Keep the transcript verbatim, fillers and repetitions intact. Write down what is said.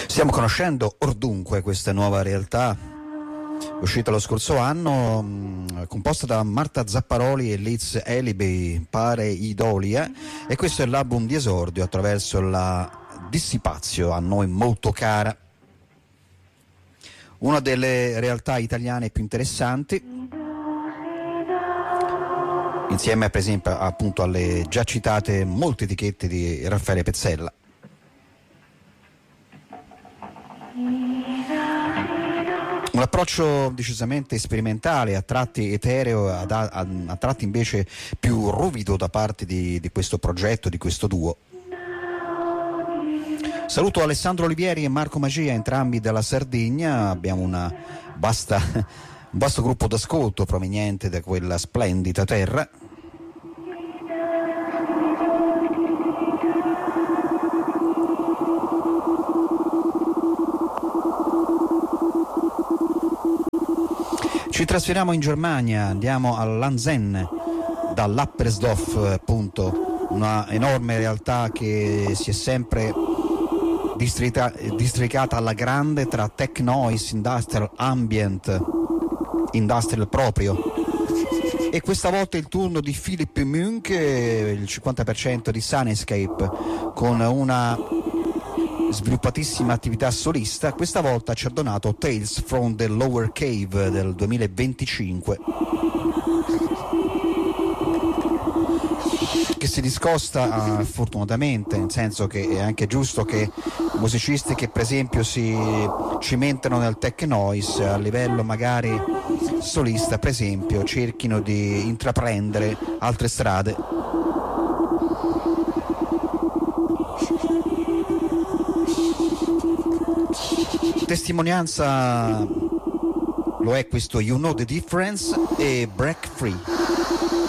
Stiamo conoscendo Ordunque, questa nuova realtà uscita lo scorso anno, mh, composta da Marta Zapparoli e Liz Eliby, Pare Idolia, e questo è l'album di esordio attraverso la Dissipazio, a noi molto cara, una delle realtà italiane più interessanti, insieme per esempio appunto alle già citate molte etichette di Raffaele Pezzella. Un approccio decisamente sperimentale, a tratti etereo, a, a, a tratti invece più ruvido da parte di, di questo progetto, di questo duo. Saluto Alessandro Olivieri e Marco Magia, entrambi dalla Sardegna. Abbiamo una vasta, un vasto gruppo d'ascolto proveniente da quella splendida terra. Ci trasferiamo in Germania, andiamo a Lanzen, dall'Appersdorf, appunto, una enorme realtà che si è sempre distrita, districata alla grande tra tech noise, industrial ambient, industrial proprio. E questa volta il turno di Philipp Munk, il cinquanta per cento di Sunescape, con una sviluppatissima attività solista. Questa volta ci ha donato Tales from the Lower Cave del duemilaventicinque, che si discosta uh, fortunatamente, nel senso che è anche giusto che musicisti che per esempio si cimentano nel tech noise a livello magari solista, per esempio, cerchino di intraprendere altre strade. Testimonianza lo è questo You Know the Difference e Break Free.